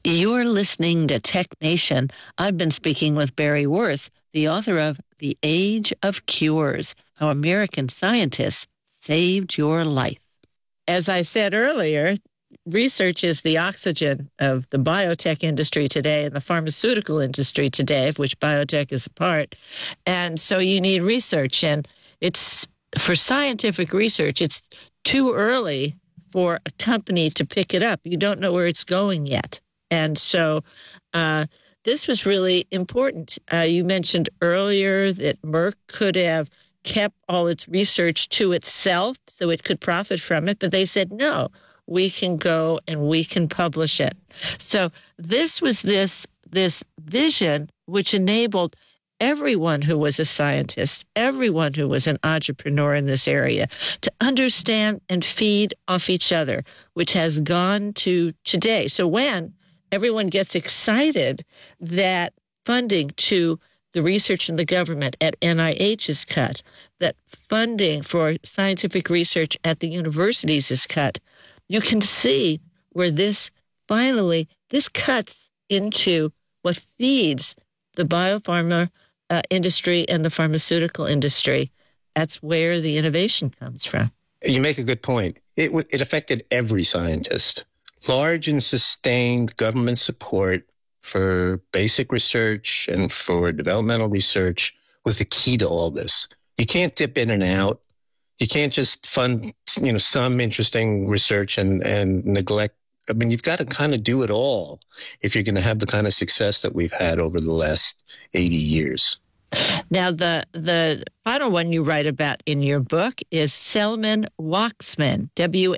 You're listening to Tech Nation. I've been speaking with Barry Worth, the author of The Age of Cures, How American Scientists Saved Your Life. As I said earlier, research is the oxygen of the biotech industry today and the pharmaceutical industry today, of which biotech is a part. And so you need research. And it's for scientific research, it's too early for a company to pick it up. You don't know where it's going yet. And so this was really important. You mentioned earlier that Merck could have kept all its research to itself so it could profit from it, but they said, no, we can go and we can publish it. So this was this vision which enabled everyone who was a scientist, everyone who was an entrepreneur in this area to understand and feed off each other, which has gone to today. So when everyone gets excited that funding to the research in the government at NIH is cut, that funding for scientific research at the universities is cut, you can see where this cuts into what feeds the biopharma industry and the pharmaceutical industry. That's where the innovation comes from. You make a good point. It affected every scientist. Large and sustained government support for basic research and for developmental research was the key to all this. You can't dip in and out. You can't just fund, some interesting research and neglect. I mean, you've got to kind of do it all if you're going to have the kind of success that we've had over the last 80 years. Now, the final one you write about in your book is Selman Waksman,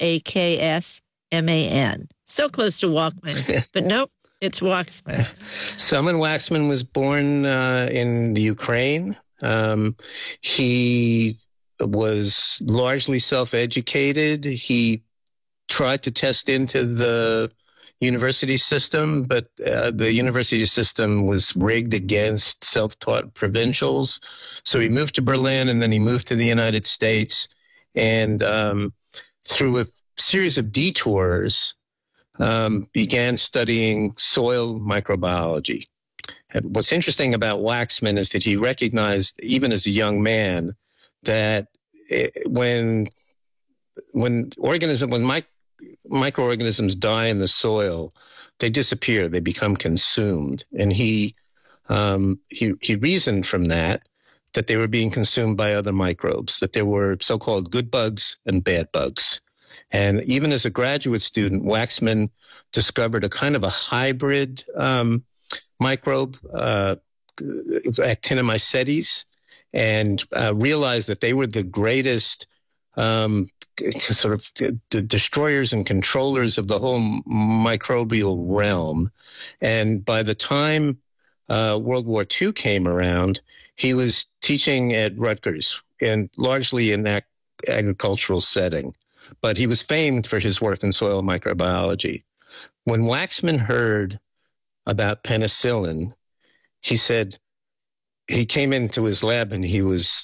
Waksman. So close to Walkman, but nope, it's Waksman. Selman Waksman was born in the Ukraine. He was largely self-educated. He tried to test into the university system, but the university system was rigged against self-taught provincials. So he moved to Berlin, and then he moved to the United States. And through a series of detours, began studying soil microbiology. And what's interesting about Waksman is that he recognized, even as a young man, that when microorganisms die in the soil, they disappear, they become consumed. And he reasoned from that they were being consumed by other microbes, that there were so-called good bugs and bad bugs. And even as a graduate student, Waksman discovered a kind of a hybrid microbe, Actinomycetes, and realized that they were the greatest sort of the destroyers and controllers of the whole microbial realm. And by the time World War II came around, he was teaching at Rutgers, and largely in that agricultural setting. But he was famed for his work in soil microbiology. When Waksman heard about penicillin, he said he came into his lab and he was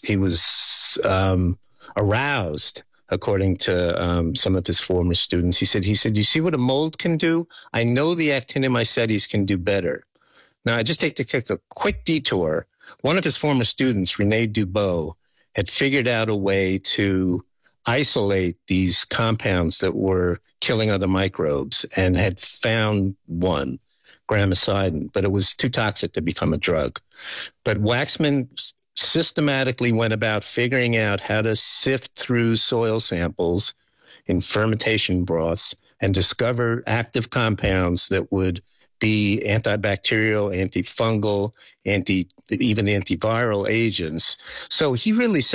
aroused, according to some of his former students. He said, you see what a mold can do? I know the Actinomycetes can do better. Now, I just take a quick detour. One of his former students, René Dubos, had figured out a way to isolate these compounds that were killing other microbes and had found one, gramicidin, but it was too toxic to become a drug. But Waksman systematically went about figuring out how to sift through soil samples in fermentation broths and discover active compounds that would be antibacterial, antifungal, even antiviral agents. So he really